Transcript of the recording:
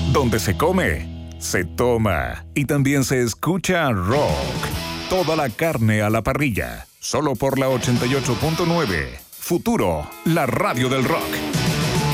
Donde se come, se toma y también se escucha rock. Toda la carne a la parrilla. Solo por la 88.9. Futuro, la radio del rock.